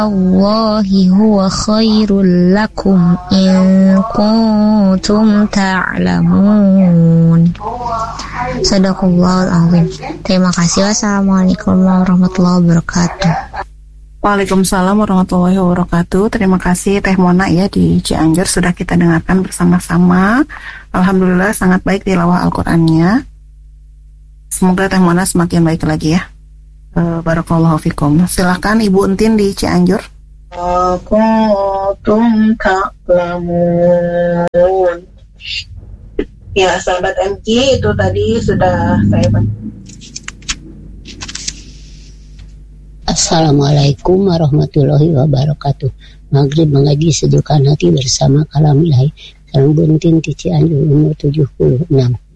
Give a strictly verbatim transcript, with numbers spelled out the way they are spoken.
Allahi huwa khairul lakum in kuntum ta'lamun. Sadaqallahul azim. Terima kasih. Wassalamualaikum warahmatullahi wabarakatuh. Waalaikumsalam warahmatullahi wabarakatuh. Terima kasih Teh Mona ya di Cianjur, sudah kita dengarkan bersama-sama. Alhamdulillah sangat baik tilawah Al-Qur'annya. Semoga Teh Mona semakin baik lagi ya. Uh, Barakallahu fikum. Silakan Ibu Entin di Cianjur. Kuntum ta'lamun. Ya, sahabat M K, itu tadi sudah saya baca. Assalamualaikum warahmatullahi wabarakatuh. Maghrib mengaji sejukkan hati bersama kalam ilahi. Salam Buntin di Cianjur umur tujuh puluh enam.